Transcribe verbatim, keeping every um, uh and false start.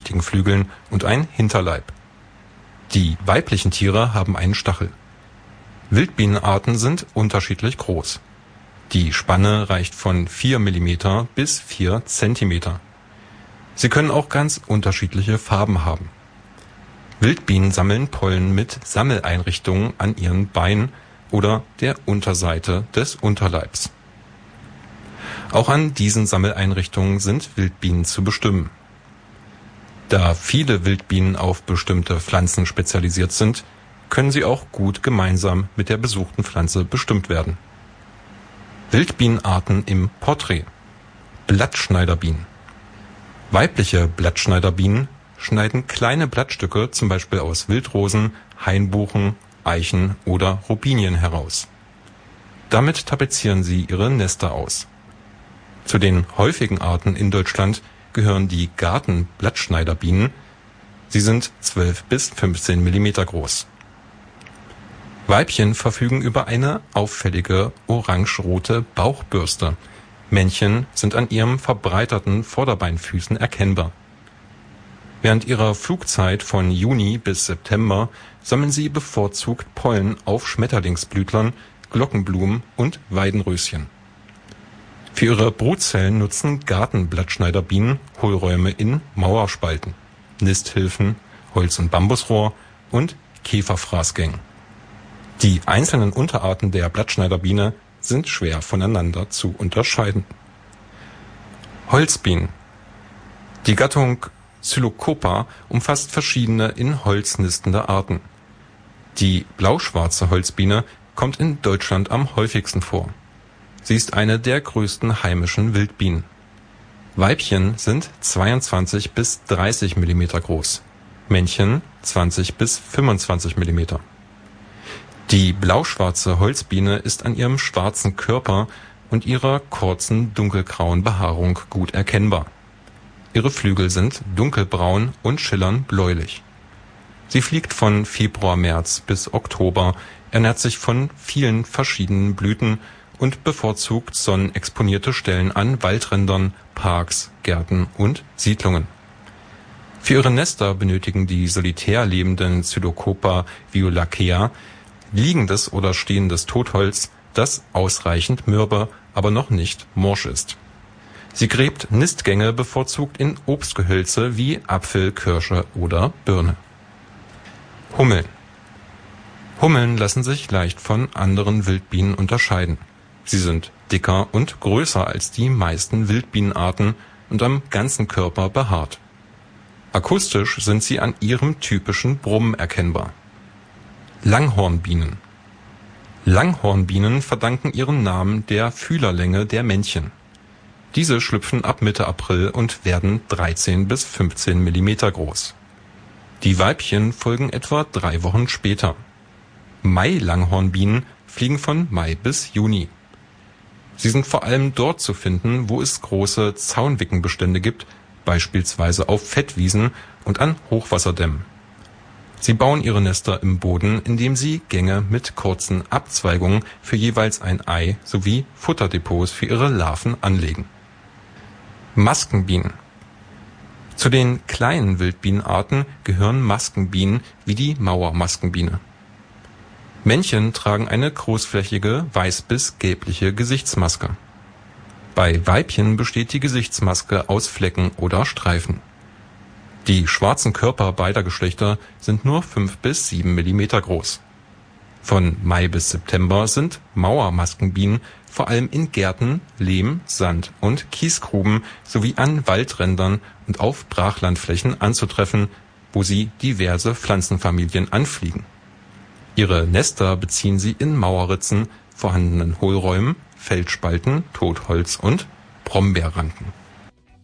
durchsichtigen Flügeln und ein Hinterleib. Die weiblichen Tiere haben einen Stachel. Wildbienenarten sind unterschiedlich groß. Die Spanne reicht von vier Millimeter bis vier Zentimeter. Sie können auch ganz unterschiedliche Farben haben. Wildbienen sammeln Pollen mit Sammeleinrichtungen an ihren Beinen oder der Unterseite des Unterleibs. Auch an diesen Sammeleinrichtungen sind Wildbienen zu bestimmen. Da viele Wildbienen auf bestimmte Pflanzen spezialisiert sind, können sie auch gut gemeinsam mit der besuchten Pflanze bestimmt werden. Wildbienenarten im Porträt. Blattschneiderbienen. Weibliche Blattschneiderbienen schneiden kleine Blattstücke, zum Beispiel aus Wildrosen, Hainbuchen, Eichen oder Robinien heraus. Damit tapezieren sie ihre Nester aus. Zu den häufigen Arten in Deutschland gehören die Gartenblattschneiderbienen. Sie sind zwölf bis fünfzehn Millimeter groß. Weibchen verfügen über eine auffällige orange-rote Bauchbürste. Männchen sind an ihren verbreiterten Vorderbeinfüßen erkennbar. Während ihrer Flugzeit von Juni bis September sammeln sie bevorzugt Pollen auf Schmetterlingsblütlern, Glockenblumen und Weidenröschen. Für ihre Brutzellen nutzen Gartenblattschneiderbienen Hohlräume in Mauerspalten, Nisthilfen, Holz- und Bambusrohr und Käferfraßgängen. Die einzelnen Unterarten der Blattschneiderbiene sind schwer voneinander zu unterscheiden. Holzbienen. Die Gattung Psilocopa umfasst verschiedene in Holz nistende Arten. Die blauschwarze Holzbiene kommt in Deutschland am häufigsten vor. Sie ist eine der größten heimischen Wildbienen. Weibchen sind zweiundzwanzig bis dreißig Millimeter groß, Männchen zwanzig bis fünfundzwanzig Millimeter. Die blauschwarze Holzbiene ist an ihrem schwarzen Körper und ihrer kurzen dunkelgrauen Behaarung gut erkennbar. Ihre Flügel sind dunkelbraun und schillern bläulich. Sie fliegt von Februar, März bis Oktober, ernährt sich von vielen verschiedenen Blüten und bevorzugt sonnenexponierte Stellen an Waldrändern, Parks, Gärten und Siedlungen. Für ihre Nester benötigen die solitär lebenden Psilocopa violacea liegendes oder stehendes Totholz, das ausreichend mürbe, aber noch nicht morsch ist. Sie gräbt Nistgänge bevorzugt in Obstgehölze wie Apfel, Kirsche oder Birne. Hummeln. Hummeln lassen sich leicht von anderen Wildbienen unterscheiden. Sie sind dicker und größer als die meisten Wildbienenarten und am ganzen Körper behaart. Akustisch sind sie an ihrem typischen Brummen erkennbar. Langhornbienen. Langhornbienen verdanken ihren Namen der Fühlerlänge der Männchen. Diese schlüpfen ab Mitte April und werden dreizehn bis fünfzehn Millimeter groß. Die Weibchen folgen etwa drei Wochen später. Mai-Langhornbienen fliegen von Mai bis Juni. Sie sind vor allem dort zu finden, wo es große Zaunwickenbestände gibt, beispielsweise auf Fettwiesen und an Hochwasserdämmen. Sie bauen ihre Nester im Boden, indem sie Gänge mit kurzen Abzweigungen für jeweils ein Ei sowie Futterdepots für ihre Larven anlegen. Maskenbienen. Zu den kleinen Wildbienenarten gehören Maskenbienen wie die Mauermaskenbiene. Männchen tragen eine großflächige, weiß bis gelbliche Gesichtsmaske. Bei Weibchen besteht die Gesichtsmaske aus Flecken oder Streifen. Die schwarzen Körper beider Geschlechter sind nur fünf bis sieben Millimeter groß. Von Mai bis September sind Mauermaskenbienen vor allem in Gärten, Lehm-, Sand- und Kiesgruben sowie an Waldrändern und auf Brachlandflächen anzutreffen, wo sie diverse Pflanzenfamilien anfliegen. Ihre Nester beziehen sie in Mauerritzen, vorhandenen Hohlräumen, Felsspalten, Totholz und Brombeerranken.